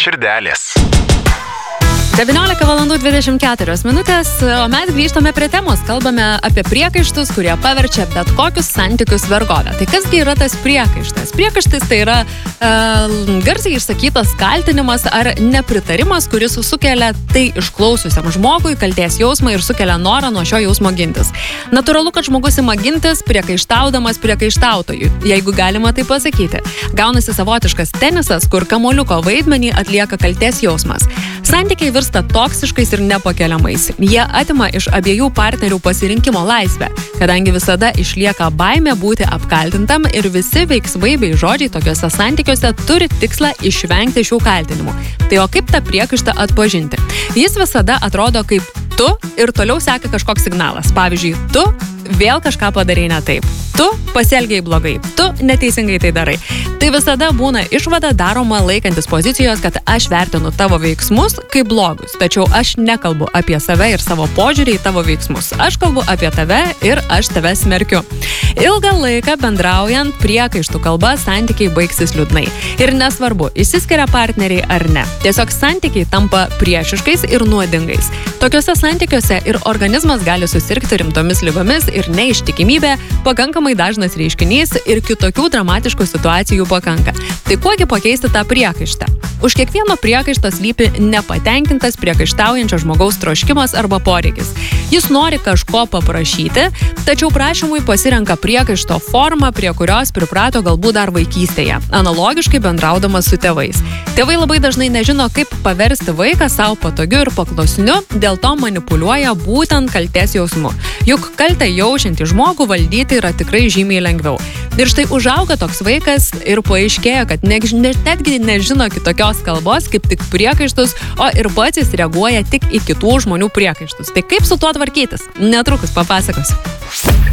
širdelės. 19:24, o mes grįžtame prie temos. Kalbame apie priekaištus, kurie paverčia bet kokius santykius vergovę. Tai kasgi yra tas priekaištas? Priekaištas tai yra garsiai išsakytas kaltinimas ar nepritarimas, kuris sukelia tai išklausiusiam žmogui kaltės jausmą ir sukelia norą nuo šio jausmo gintis. Natūralu, kad žmogus ima gintis priekaištaudamas priekaištautojui, jeigu galima tai pasakyti. Gaunasi savotiškas tenisas, kur kamuoliuko vaidmenį atlieka kaltės jausmas. Santykiai virsta toksiškais ir nepakeliamais. Jie atima iš abiejų partnerių pasirinkimo laisvę, kadangi visada išlieka baimė būti apkaltintam ir visi veiksmai bei žodžiai tokiuose santykiuose turi tikslą išvengti šių kaltinimų. Tai o kaip tą priekaištą atpažinti? Jis visada atrodo kaip tu ir toliau seka kažkoks signalas. Pavyzdžiui, tu vėl kažką padarei ne taip. Tu pasielgiai blogai. Tu neteisingai tai darai. Tai visada būna išvada daroma laikantis pozicijos, kad aš vertinu tavo veiksmus kaip blogus. Tačiau aš nekalbu apie save ir savo požiūrį į tavo veiksmus. Aš kalbu apie tave ir aš tave smerkiu. Ilgą laiką bendraujant priekaištų kalba santykiai baigsis liūdnai. Ir nesvarbu, išsiskiria partneriai ar ne. Tiesiog santykiai tampa priešiškais ir nuodingais. Tokiuose santykiuose ir organizmas gali susirgti rimtomis ligomis ir neištikimybė pakankamai dažnas reiškinys ir kitokių dramatiškų situacijų pakanka. Tai kuogi pakeisti tą priekaištą? Už kiekvieno priekaišto slypi nepatenkintas priekaištaujančio žmogaus troškimas arba poreikis. Jis nori kažko paprašyti, tačiau prašymui pasirenka priekaišto formą, prie kurios priprato galbūt dar vaikystėje, analogiškai bendraudamas su tėvais. Tėvai labai dažnai nežino, kaip paversti vaiką savo patogiu ir paklusniu, dėl to manipuliuoja būtent kaltės jausmu. Juk kaltę jaučiantį žmogų valdyti yra tikrai žymiai lengviau. Ir štai užauga toks vaikas ir paaiškėja, kad netgi nežino kitokios kalbos kaip tik priekaištus, o ir pats jis reaguoja tik į kitų žmonių priekaištus. Tai kaip su tuo tvarkytis? Netrukus papasakosiu.